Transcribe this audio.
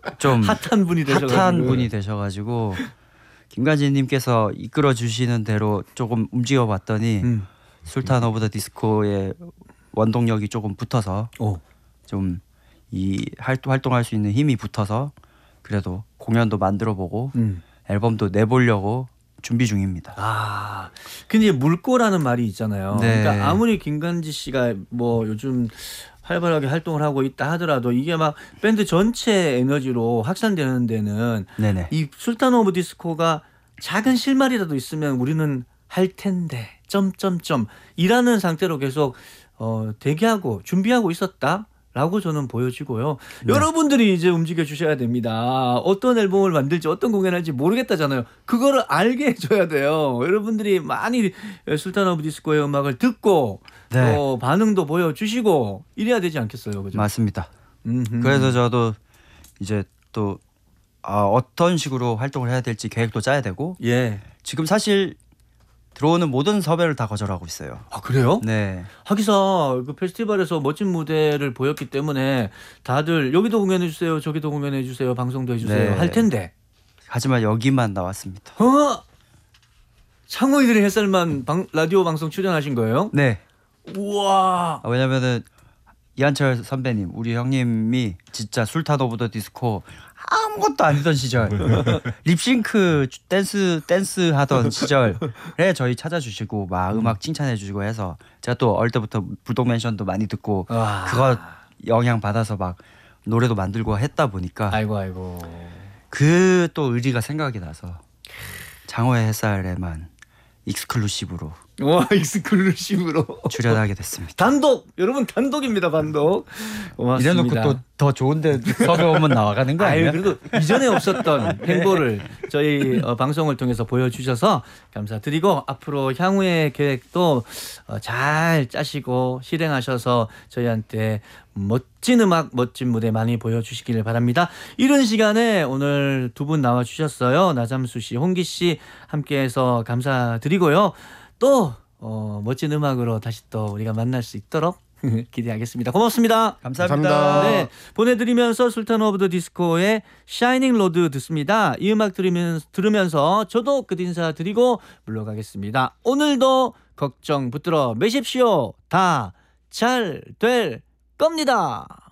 좀 핫한 분이 되셔가지고 김관진님께서 이끌어 주시는 대로 조금 움직여 봤더니 술탄 오브 더 디스코의 원동력이 조금 붙어서 좀 이 활동할 수 있는 힘이 붙어서 그래도 공연도 만들어보고 앨범도 내보려고 준비 중입니다. 아, 근데 물꼬라는 말이 있잖아요. 네. 그러니까 아무리 김관지 씨가 뭐 요즘 활발하게 활동을 하고 있다 하더라도 이게 막 밴드 전체 에너지로 확산되는 데는 네네. 이 술탄 오브 디스코가 작은 실마리라도 있으면 우리는 할 텐데 점점점 이라는 상태로 계속 대기하고 준비하고 있었다라고 저는 보여지고요. 네. 여러분들이 이제 움직여 주셔야 됩니다. 어떤 앨범을 만들지 어떤 공연을 할지 모르겠다잖아요. 그거를 알게 해줘야 돼요. 여러분들이 많이 술탄 오브 디스코의 음악을 듣고 네. 또 반응도 보여주시고 이래야 되지 않겠어요, 그죠? 맞습니다. 그래서 저도 이제 또 어떤 식으로 활동을 해야 될지 계획도 짜야 되고 예. 지금 사실 들어오는 모든 섭외를 다 거절하고 있어요. 아, 그래요? 네. 하기사 그 페스티벌에서 멋진 무대를 보였기 때문에 다들 여기도 공연해 주세요, 저기도 공연해 주세요, 방송도 해주세요 네. 할 텐데. 하지만 여기만 나왔습니다. 창호이들의 햇살만 라디오 방송 출연하신 거예요? 네. 우와. 왜냐면은 이한철 선배님, 우리 형님이 진짜 술탄 오브 더 디스코 아무것도 아니던 시절 립싱크 댄스 하던 시절에 저희 찾아주시고 막 음악 칭찬해주시고 해서 제가 또 어릴 때부터 불독맨션도 많이 듣고 그거 영향 받아서 막 노래도 만들고 했다 보니까 아이고. 그 또 의리가 생각이 나서 장호의 햇살에만 익스클루시브로 와, 익스클루시브로 출연하게 됐습니다. 단독, 여러분 단독입니다, 단독. 고맙습니다. 이래놓고 또 더 좋은데 섭외 오면 나가는 거 아니야? 그래도 이전에 없었던 행보를 저희 방송을 통해서 보여주셔서 감사드리고 앞으로 향후의 계획도 잘 짜시고 실행하셔서 저희한테 멋진 음악, 멋진 무대 많이 보여주시기를 바랍니다. 이런 시간에 오늘 두 분 나와주셨어요. 나잠수 씨, 홍기 씨 함께해서 감사드리고요. 또 멋진 음악으로 다시 또 우리가 만날 수 있도록 기대하겠습니다. 고맙습니다. 감사합니다. 네, 보내드리면서 술탄 오브 더 디스코의 샤이닝 로드 듣습니다. 이 음악 들으면서 저도 끝 인사 드리고 물러가겠습니다. 오늘도 걱정 붙들어 매십시오. 다 잘 될 겁니다.